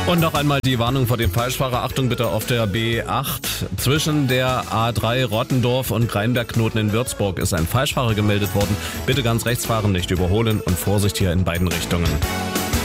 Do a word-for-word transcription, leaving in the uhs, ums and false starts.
Und noch einmal die Warnung vor dem Falschfahrer. Achtung bitte auf der B acht. Zwischen der A drei Rottendorf und Rheinberg-Knoten in Würzburg ist ein Falschfahrer gemeldet worden. Bitte ganz rechts fahren, nicht überholen und Vorsicht hier in beiden Richtungen.